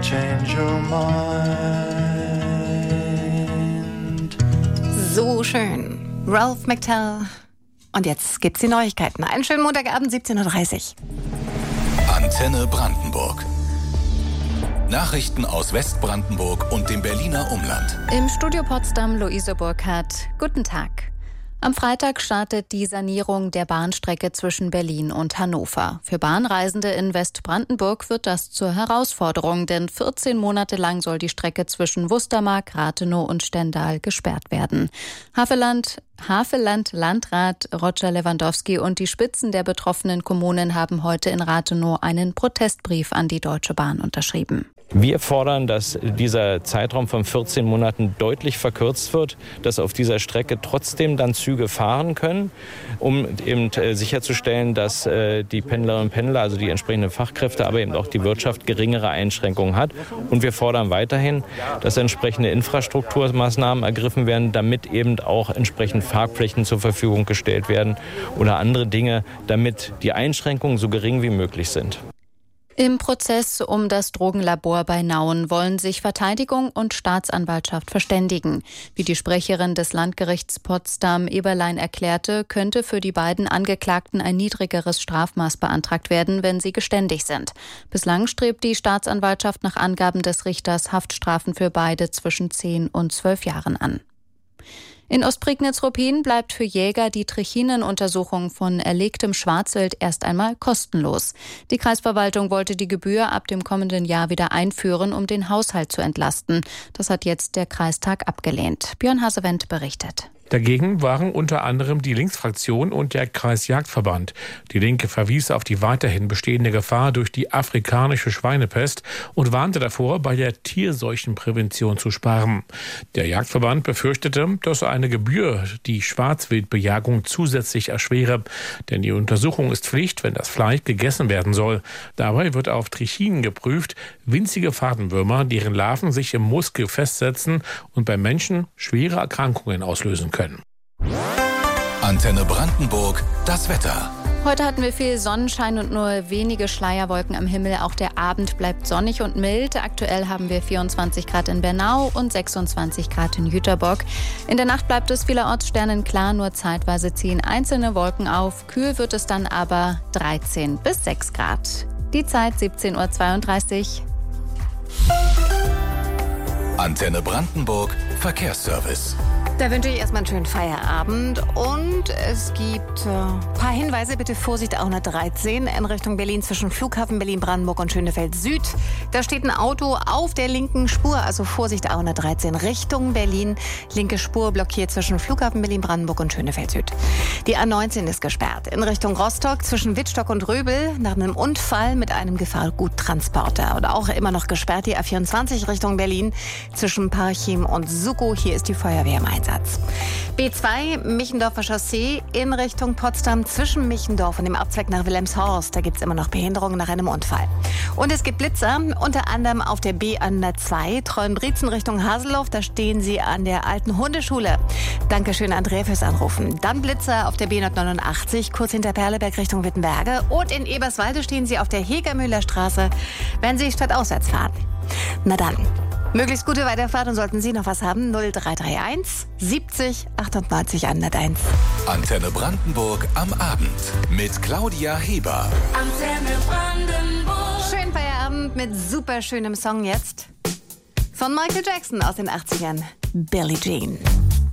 change your mind. So schön. Ralph McTell. Und jetzt gibt's die Neuigkeiten. Einen schönen Montagabend, 17:30 Uhr. Antenne Brandenburg. Nachrichten aus Westbrandenburg und dem Berliner Umland. Im Studio Potsdam Luise Burkhardt. Guten Tag. Am Freitag startet die Sanierung der Bahnstrecke zwischen Berlin und Hannover. Für Bahnreisende in Westbrandenburg wird das zur Herausforderung, denn 14 Monate lang soll die Strecke zwischen Wustermark, Rathenow und Stendal gesperrt werden. Havelland-Landrat Roger Lewandowski und die Spitzen der betroffenen Kommunen haben heute in Rathenow einen Protestbrief an die Deutsche Bahn unterschrieben. Wir fordern, dass dieser Zeitraum von 14 Monaten deutlich verkürzt wird, dass auf dieser Strecke trotzdem dann Züge fahren können, um eben sicherzustellen, dass die Pendlerinnen und Pendler, also die entsprechenden Fachkräfte, aber eben auch die Wirtschaft geringere Einschränkungen hat. Und wir fordern weiterhin, dass entsprechende Infrastrukturmaßnahmen ergriffen werden, damit eben auch entsprechend Parkflächen zur Verfügung gestellt werden oder andere Dinge, damit die Einschränkungen so gering wie möglich sind. Im Prozess um das Drogenlabor bei Nauen wollen sich Verteidigung und Staatsanwaltschaft verständigen. Wie die Sprecherin des Landgerichts Potsdam Eberlein erklärte, könnte für die beiden Angeklagten ein niedrigeres Strafmaß beantragt werden, wenn sie geständig sind. Bislang strebt die Staatsanwaltschaft nach Angaben des Richters Haftstrafen für beide zwischen 10 und 12 Jahren an. In Ostprignitz-Ruppin bleibt für Jäger die Trichinenuntersuchung von erlegtem Schwarzwild erst einmal kostenlos. Die Kreisverwaltung wollte die Gebühr ab dem kommenden Jahr wieder einführen, um den Haushalt zu entlasten. Das hat jetzt der Kreistag abgelehnt. Björn Hasewendt berichtet. Dagegen waren unter anderem die Linksfraktion und der Kreisjagdverband. Die Linke verwies auf die weiterhin bestehende Gefahr durch die afrikanische Schweinepest und warnte davor, bei der Tierseuchenprävention zu sparen. Der Jagdverband befürchtete, dass eine Gebühr die Schwarzwildbejagung zusätzlich erschwere. Denn die Untersuchung ist Pflicht, wenn das Fleisch gegessen werden soll. Dabei wird auf Trichinen geprüft, winzige Fadenwürmer, deren Larven sich im Muskel festsetzen und bei Menschen schwere Erkrankungen auslösen können. Antenne Brandenburg, das Wetter. Heute hatten wir viel Sonnenschein und nur wenige Schleierwolken am Himmel. Auch der Abend bleibt sonnig und mild. Aktuell haben wir 24 Grad in Bernau und 26 Grad in Jüterbock. In der Nacht bleibt es vielerorts sternenklar, nur zeitweise ziehen einzelne Wolken auf. Kühl wird es dann aber 13 bis 6 Grad. Die Zeit 17:32 Uhr. Antenne Brandenburg, Verkehrsservice. Da wünsche ich erstmal einen schönen Feierabend und es gibt ein paar Hinweise. Bitte Vorsicht, A113 in Richtung Berlin zwischen Flughafen Berlin-Brandenburg und Schönefeld Süd. Da steht ein Auto auf der linken Spur, also Vorsicht, A113 Richtung Berlin. Linke Spur blockiert zwischen Flughafen Berlin-Brandenburg und Schönefeld Süd. Die A19 ist gesperrt in Richtung Rostock zwischen Wittstock und Röbel nach einem Unfall mit einem Gefahrguttransporter. Und auch immer noch gesperrt die A24 Richtung Berlin zwischen Parchim und Suckow. Hier ist die Feuerwehr im Einsatz. B2 Michendorfer Chaussee in Richtung Potsdam zwischen Michendorf und dem Abzweig nach Wilhelmshorst. Da gibt es immer noch Behinderungen nach einem Unfall. Und es gibt Blitzer, unter anderem auf der B102 Treuenbrietzen Richtung Haseloff. Da stehen Sie an der alten Hundeschule. Dankeschön, Andrea, fürs Anrufen. Dann Blitzer auf der B189 kurz hinter Perleberg Richtung Wittenberge. Und in Eberswalde stehen Sie auf der Hegermühler Straße, wenn Sie stadtauswärts fahren. Na dann. Möglichst gute Weiterfahrt und sollten Sie noch was haben, 0331 70 98 101. Antenne Brandenburg am Abend mit Claudia Heber. Antenne Brandenburg. Schönen Feierabend mit super schönem Song jetzt. Von Michael Jackson aus den 80ern. Billie Jean.